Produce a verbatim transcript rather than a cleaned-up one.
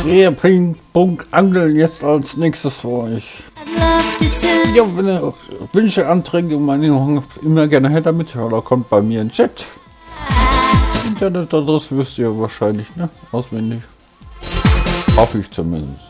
Dreherpunkt Angeln jetzt als nächstes für euch. Ja, wenn ihr Wünsche, Anträge und Meinungen immer gerne her damit, oder kommt bei mir in den Chat. Internetadresse wisst ihr wahrscheinlich, ne? Auswendig. Hoffe ich zumindest.